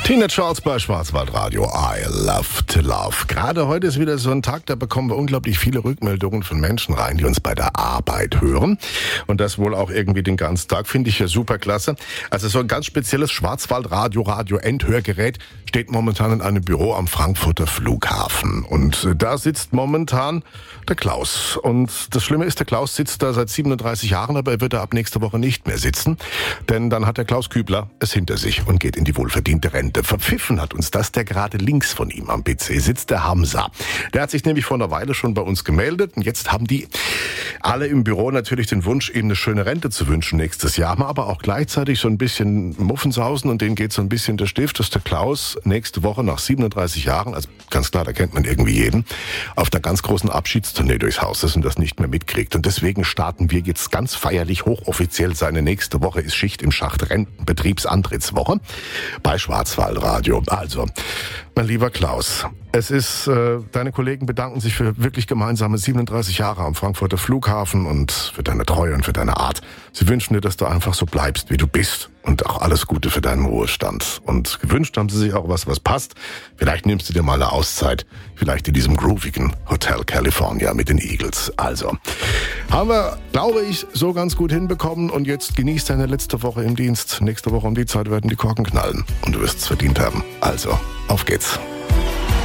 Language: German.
Tina Charles bei Schwarzwaldradio. I love to love. Gerade heute ist wieder so ein Tag, da bekommen wir unglaublich viele Rückmeldungen von Menschen rein, die uns bei der Arbeit hören. Und das wohl auch irgendwie den ganzen Tag. Finde ich ja super klasse. Also so ein ganz spezielles Radio-Endhörgerät steht momentan in einem Büro am Frankfurter Flughafen. Und da sitzt momentan der Klaus. Und das Schlimme ist, der Klaus sitzt da seit 37 Jahren, aber er wird da ab nächster Woche nicht mehr sitzen. Denn dann hat der Klaus Kübler es hinter sich und geht in die wohlverdiente Rente. Verpfiffen hat uns das, der gerade links von ihm am PC sitzt, der Hamza. Der hat sich nämlich vor einer Weile schon bei uns gemeldet und jetzt haben die alle im Büro natürlich den Wunsch, ihm eine schöne Rente zu wünschen nächstes Jahr, haben aber auch gleichzeitig so ein bisschen Muffensausen und denen geht so ein bisschen der Stift, dass der Klaus nächste Woche nach 37 Jahren, also ganz klar, da kennt man irgendwie jeden, auf der ganz großen Abschiedstournee durchs Haus ist und das nicht mehr mitkriegt. Und deswegen starten wir jetzt ganz feierlich hochoffiziell seine nächste Woche ist Schicht im Schacht Rentenbetriebsantrittswoche bei Schwarzwaldradio. Also, mein lieber Klaus, es ist, deine Kollegen bedanken sich für wirklich gemeinsame 37 Jahre am Frankfurter Flughafen und für deine Treue und für deine Art. Sie wünschen dir, dass du einfach so bleibst, wie du bist und auch alles Gute für deinen Ruhestand. Und gewünscht haben sie sich auch was passt. Vielleicht nimmst du dir mal eine Auszeit, vielleicht in diesem groovigen Hotel California mit den Eagles. Also, haben wir, glaube ich, so ganz gut hinbekommen und jetzt genießt deine letzte Woche im Dienst. Nächste Woche um die Zeit werden die Korken knallen und du wirst es verdient haben. Also, auf geht's.